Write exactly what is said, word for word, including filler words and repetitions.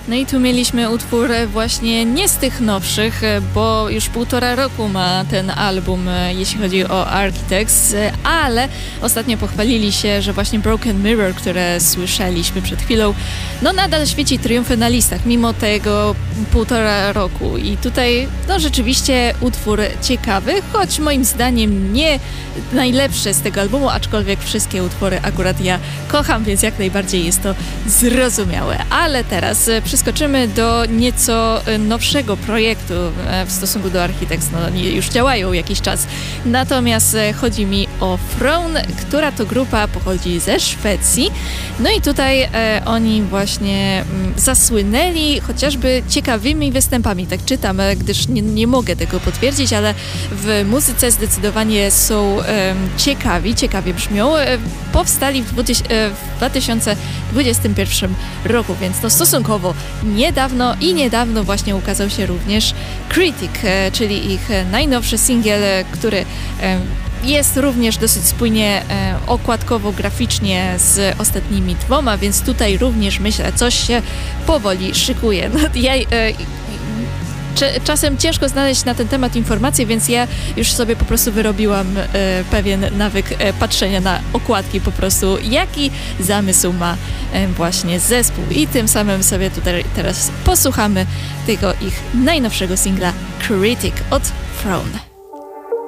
No i tu mieliśmy utwór właśnie nie z tych nowszych, bo już półtora roku ma ten album, jeśli chodzi o Architects, ale ostatnio pochwalili się, że właśnie Broken Mirror, które słyszeliśmy przed chwilą, no nadal świeci triumfy na listach, mimo tego półtora roku. I tutaj no rzeczywiście utwór ciekawy, choć moim zdaniem nie najlepszy z tego albumu, aczkolwiek wszystkie utwory akurat ja kocham, więc jak najbardziej jest to zrozumiałe. Ale teraz przeskoczymy do nieco nowszego projektu w stosunku do Architects. No, oni już działają jakiś czas. Natomiast chodzi mi o Throne, która to grupa pochodzi ze Szwecji. No i tutaj e, oni właśnie m, zasłynęli chociażby ciekawymi występami. Tak czytam, gdyż nie, nie mogę tego potwierdzić, ale w muzyce zdecydowanie są e, ciekawi, ciekawie brzmią. E, powstali w, dwudzies- e, w dwa tysiące dwudziestym pierwszym roku, więc to stosunkowo niedawno i niedawno właśnie ukazał się również Critic, e, czyli ich najnowszy singiel, który e, jest również dosyć spójnie e, okładkowo-graficznie z ostatnimi dwoma, więc tutaj również myślę, coś się powoli szykuje. No, ja, e, Czasem ciężko znaleźć na ten temat informacje, więc ja już sobie po prostu wyrobiłam e, pewien nawyk e, patrzenia na okładki po prostu, jaki zamysł ma e, właśnie zespół. I tym samym sobie tutaj teraz posłuchamy tego ich najnowszego singla Critic od Throne.